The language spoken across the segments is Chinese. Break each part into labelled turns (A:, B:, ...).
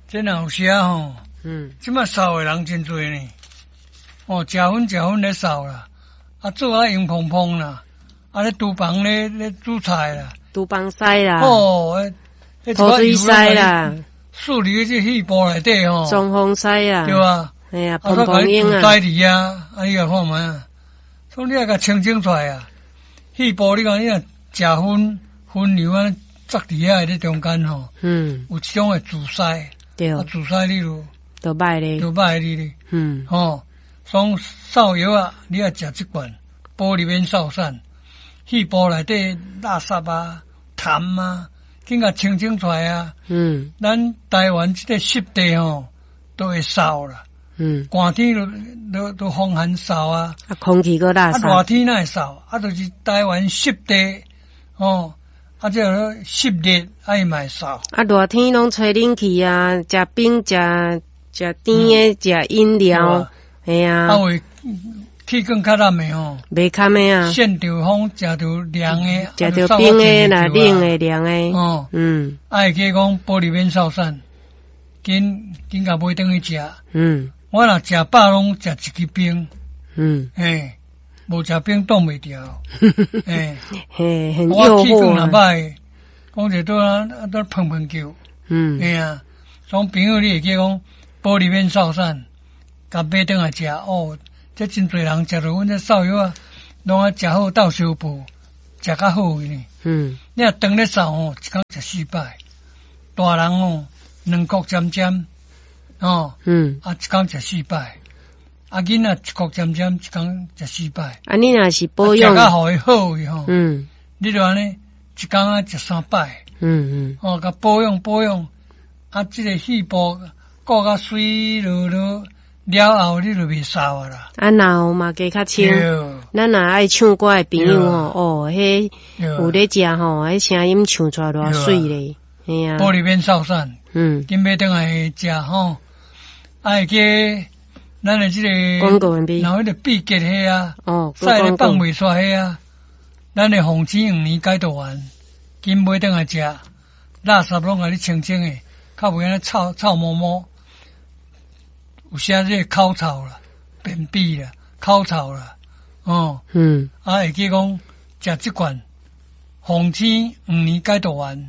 A: 这若有时啊吼，即摆扫的人真多呢。哦，食薰咧扫啦，啊做啊用碰碰啦，啊咧厨房咧煮菜啦，
B: 厨房洗啦，
A: 哦，
B: 土水洗啦，
A: 树离这细波内底吼，
B: 装潢洗啊，
A: 对啊，
B: 哎呀，碰碰用啊，
A: 栽里啊，啊你来看嘛，所以你要甲清清出来啊，细波你讲你若食薰油啊，扎伫遐咧中间吼，有一种会自洗，
B: 对，
A: 啊自洗你
B: 就歹咧，
A: 你咧，吼，从扫药啊，你要食即罐玻璃免扫散，细波内底垃圾啊、痰啊，紧甲清清出来啊，咱台湾即个湿地吼都会扫啦，寒天都风寒扫啊，
B: 啊空气个垃圾，
A: 啊热天哪会扫，啊就是台湾湿地，吼。啊，这湿热爱买扫。啊，
B: 热天拢吹冷气啊，食冰食甜的，食饮料，哎呀。
A: 啊，会气更较烂的吼。
B: 袂堪的啊。
A: 扇着风，食着凉的，
B: 食着冰的啦，冷的凉的。
A: 哦，会记讲玻璃免扫散，紧甲买转去食。我若食饱拢食一支冰。嘿。无食冰冻袂掉，
B: 很诱惑
A: 啊！我歹，讲者都碰叫，啊，从朋友你会记讲玻璃免扫散，甲买转来食哦，这真侪人食着阮这扫药啊，拢啊食好到小补，食较好呢。你若当咧扫哦，一工食4摆，大人哦2国尖尖，啊一工食4摆。啊，囡仔一国尖尖，一工食4摆。
B: 啊，你若是保养，
A: 食较互伊好伊吼。你就安尼一工啊食3摆。哦，甲保养，啊，即个细胞顾较水了后，你就袂扫啊啦。
B: 啊，脑嘛加较清。咱若爱唱歌的朋友吼，迄有咧食吼，迄声音唱出来偌水咧。哎呀，
A: 玻璃免扫散。今买转来食吼，会记。咱的这个，然后迄个闭结迄啊，晒咧放袂煞迄啊，咱的防止5年解毒丸，今买转来食，垃圾拢甲你清清诶，较袂安尼臭摸摸，有些这个口臭啦、便秘啦、口臭啦，会记讲食即罐防止5年解毒丸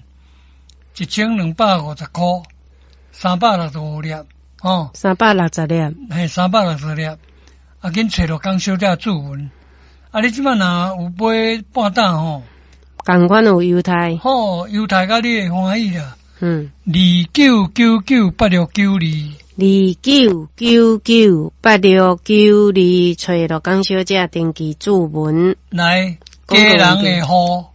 A: ，1250块，365粒。
B: 360粒，
A: 嘿，360粒，啊，紧找着讲小姐注文，啊，你即摆若有买半担吼，
B: 共款有犹太，
A: 好，犹太甲你会欢喜啦，299982，29998692，找着讲小姐登记注文，来，家人的号